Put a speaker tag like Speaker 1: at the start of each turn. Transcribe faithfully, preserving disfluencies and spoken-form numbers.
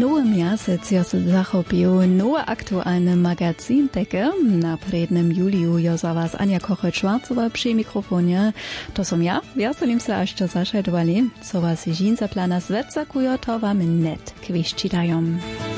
Speaker 1: nowym miasecie se zachopił nowy aktualny magazyn Teke. Na prednym juliu jo za was Ania Kochel-Schwarzowa przy mikrofonie. To som ja, veselim se, až to zašedovali. Co was žinca plana zvedzakujo, to wam net kviščitajo.